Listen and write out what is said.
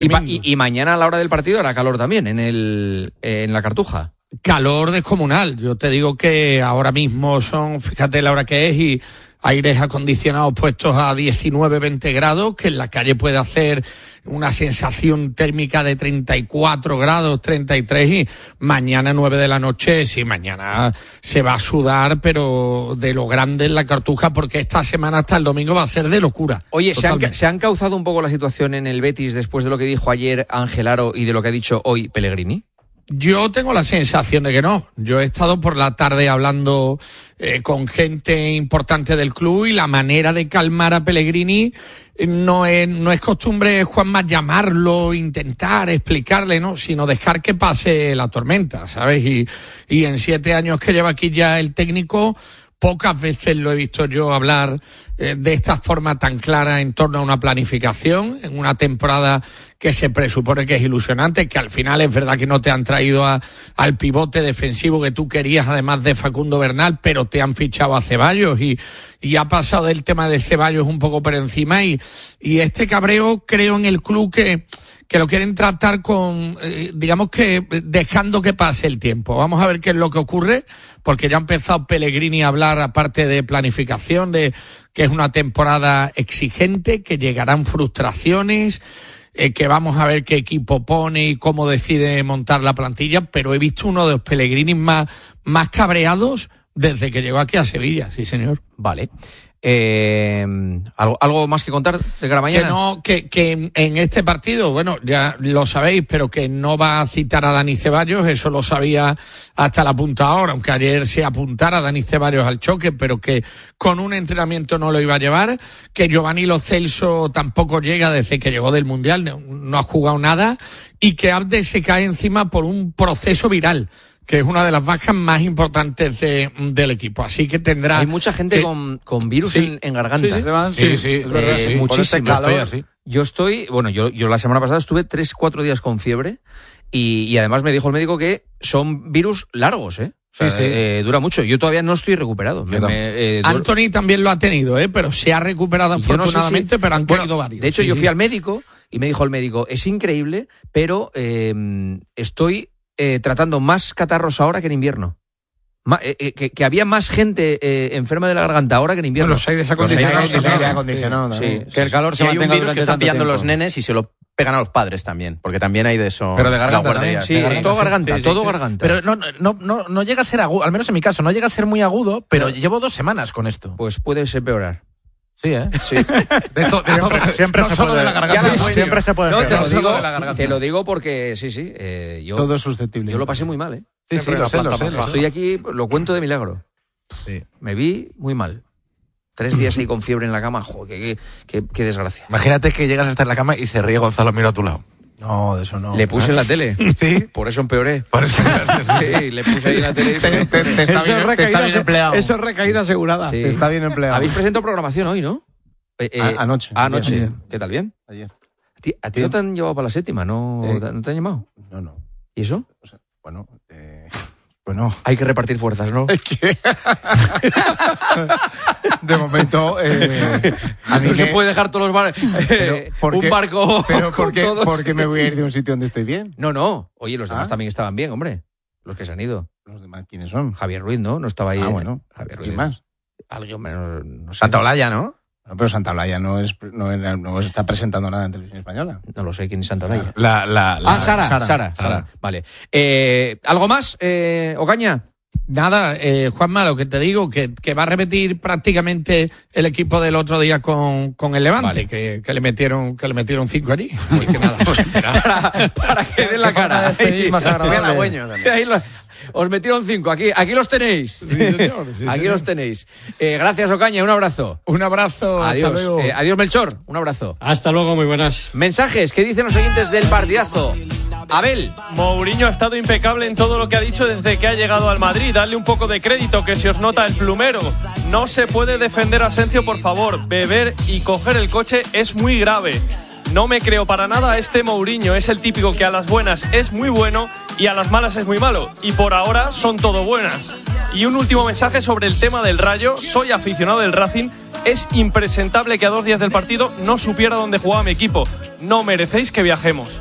Y mañana a la hora del partido hará calor también en la Cartuja. Calor descomunal. Yo te digo que ahora mismo fíjate la hora que es, y aires acondicionados puestos a 19, 20 grados, que en la calle puede hacer una sensación térmica de 34 grados, 33, y mañana 9 de la noche, sí, mañana se va a sudar, pero de lo grande en la Cartuja, porque esta semana hasta el domingo va a ser de locura. Oye, ¿se han causado un poco la situación en el Betis después de lo que dijo ayer Ángel Aro y de lo que ha dicho hoy Pellegrini? Yo tengo la sensación de que no. Yo he estado por la tarde hablando con gente importante del club, y la manera de calmar a Pellegrini no es costumbre, Juanma, llamarlo, intentar explicarle, ¿no? Sino dejar que pase la tormenta, ¿sabes? Y en 7 años que lleva aquí ya el técnico, pocas veces lo he visto yo hablar de esta forma tan clara en torno a una planificación, en una temporada que se presupone que es ilusionante, que al final es verdad que no te han traído al pivote defensivo que tú querías, además de Facundo Bernal, pero te han fichado a Ceballos, y ha pasado del tema de Ceballos un poco por encima, y este cabreo creo en el club que lo quieren tratar con, digamos que dejando que pase el tiempo. Vamos a ver qué es lo que ocurre, porque ya ha empezado Pellegrini a hablar, aparte de planificación, de que es una temporada exigente, que llegarán frustraciones, que vamos a ver qué equipo pone y cómo decide montar la plantilla, pero he visto uno de los Pellegrini más cabreados desde que llegó aquí a Sevilla, sí señor. Vale. ¿Algo más que contar de cara a mañana? Que en este partido, bueno, ya lo sabéis, pero que no va a citar a Dani Ceballos, eso lo sabía hasta la punta ahora, aunque ayer se apuntara a Dani Ceballos al choque, pero que con un entrenamiento no lo iba a llevar, que Giovanni Lo Celso tampoco llega desde que llegó del Mundial, no ha jugado nada, y que Abde se cae encima por un proceso viral, que es una de las bajas más importantes del equipo. Así que tendrá... Hay mucha gente con virus en garganta. Sí, es verdad. Muchísimo. Estoy así. Yo la semana pasada estuve 3-4 días con fiebre, y además me dijo el médico que son virus largos, ¿eh? O sea, dura mucho. Yo todavía no estoy recuperado. Anthony también lo ha tenido, pero se ha recuperado afortunadamente, pero han caído varios. De hecho, yo fui al médico y me dijo el médico, es increíble, pero estoy tratando más catarros ahora que en invierno. Que había más gente enferma de la garganta ahora que en invierno. Los aires acondicionados. Que el calor se mantenga. Hay un virus que están pillando los nenes y se lo pegan a los padres también, porque también hay de eso. Pero de garganta también. Sí, es todo garganta, todo garganta. Pero no llega a ser agudo, al menos en mi caso, no llega a ser muy agudo, pero llevo 2 semanas con esto. Pues puede empeorar. Sí, ¿eh? Sí. De todo, siempre no se solo puede, de la garganta. Siempre se puede. No, te lo digo porque sí. Yo, todo es susceptible. Yo lo pasé muy mal, ¿eh? Sí, lo sé. Estoy aquí, lo cuento de milagro. Sí. Me vi muy mal. 3 días ahí con fiebre en la cama. Joder, qué desgracia. Imagínate que llegas a estar en la cama y se ríe Gonzalo Miro a tu lado. No, de eso no. Le puse en la tele. Sí. Por eso empeoré. Por eso. Sí, le puse ahí en la tele. Te está bien empleado. Eso es recaída asegurada. Sí. Te está bien empleado. Habéis presentado programación hoy, ¿no? Anoche. Anoche. ¿Qué tal? ¿Bien? Ayer. ¿A ti no te han llevado para la 7ª? ¿No te han llamado? No. ¿Y eso? O sea, bueno. Hay que repartir fuerzas, ¿no? De momento, a mí no se puede dejar todos los un barco. Pero ¿por qué me voy a ir de un sitio donde estoy bien? No. Oye, los demás también estaban bien, hombre. Los que se han ido. ¿Los demás quiénes son? Javier Ruiz, ¿no? No estaba ahí. Bueno. Javier Ruiz. ¿Quién más? Alguien menos. No sé. Santa Olaya, ¿no? No, pero Santa Olaya no está presentando nada en Televisión Española. No lo sé quién es Santa Olaya. Sara. Vale. ¿Algo más, Ocaña? Nada, Juanma, lo que te digo, que va a repetir prácticamente el equipo del otro día con el Levante, vale. que le metieron 5 allí. Así que nada. para que den la cara. Os metieron 5, aquí los tenéis. Sí, señor, aquí los tenéis. Gracias, Ocaña, un abrazo. Un abrazo, adiós. Hasta luego. Adiós, Melchor, un abrazo. Hasta luego, muy buenas. Mensajes, ¿qué dicen los oyentes del partidazo? Abel. Mourinho ha estado impecable en todo lo que ha dicho desde que ha llegado al Madrid. Dale un poco de crédito, que se os nota el plumero. No se puede defender a Asensio, por favor. Beber y coger el coche es muy grave. No me creo para nada a este Mourinho. Es el típico que a las buenas es muy bueno y a las malas es muy malo. Y por ahora son todo buenas. Y un último mensaje sobre el tema del Rayo. Soy aficionado del Racing. Es impresentable que a 2 días del partido no supiera dónde jugaba mi equipo. no merecéis que viajemos.